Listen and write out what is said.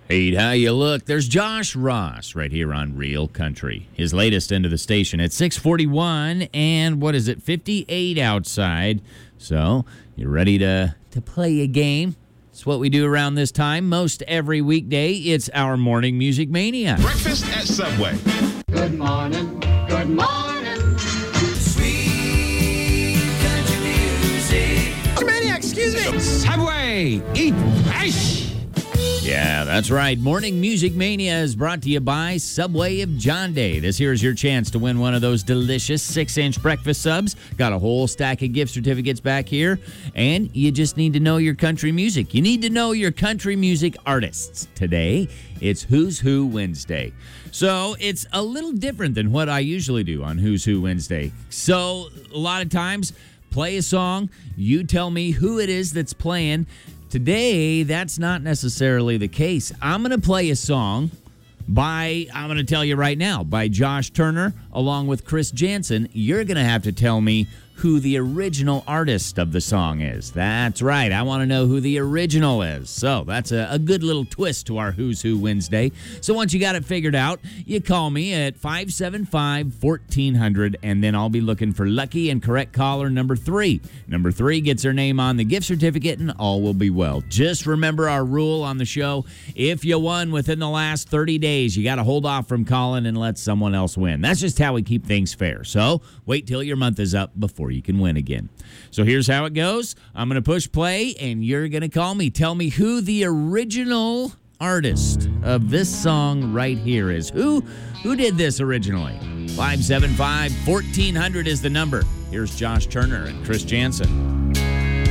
Hey, how you look? There's Josh Ross right here on Real Country. His latest into the station at 6:41, and what is it, 58 outside. So, you ready to play a game? It's what we do around this time most every weekday. It's our Morning Music Mania. Breakfast at Subway. Good morning, good morning. Sweet country music. Maniac, excuse me. Subway, eat ice. Yeah, that's right. Morning Music Mania is brought to you by Subway of John Day. This here is your chance to win one of those delicious 6-inch breakfast subs. Got a whole stack of gift certificates back here. And you just need to know your country music. You need to know your country music artists. Today, it's Who's Who Wednesday. So it's a little different than what I usually do on Who's Who Wednesday. So a lot of times, play a song. You tell me who it is that's playing. Today, that's not necessarily the case. I'm going to play a song I'm going to tell you right now, by Josh Turner along with Chris Janson. You're going to have to tell me who the original artist of the song is. That's right. I want to know who the original is. So that's a good little twist to our Who's Who Wednesday. So once you got it figured out, you call me at 575-1400, and then I'll be looking for lucky and correct caller number 3. Number 3 gets her name on the gift certificate, and all will be well. Just remember our rule on the show. If you won within the last 30 days, you got to hold off from calling and let someone else win. That's just how we keep things fair. So wait till your month is up before you can win again. So here's how it goes. I'm going to push play, and you're going to call me. Tell me who the original artist of this song right here is. Who did this originally? 575-1400 is the number. Here's Josh Turner and Chris Janson.